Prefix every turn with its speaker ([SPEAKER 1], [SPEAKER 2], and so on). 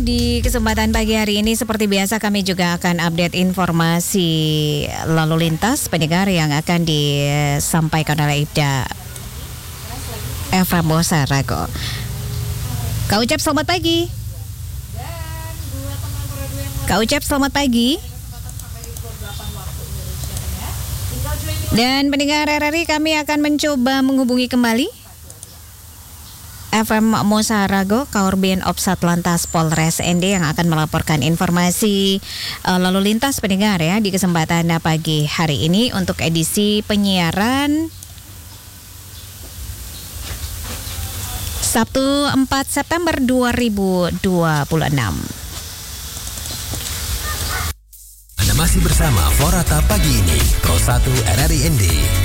[SPEAKER 1] Di kesempatan pagi hari ini seperti biasa kami juga akan update informasi lalu lintas pendengar yang akan disampaikan oleh Ibda Efra Bosarago. Kak Ucap selamat pagi. Kak Ucap selamat pagi. Dan pendengar RRI, kami akan mencoba menghubungi kembali FM Mosarago, Kaurbin Opsat Lantas Polres ND yang akan melaporkan informasi lalu lintas pendengar ya di kesempatan pagi hari ini untuk edisi penyiaran Sabtu 4 September 2026.
[SPEAKER 2] Anda masih bersama Forata Pagi ini, Pro 1 RRI ND.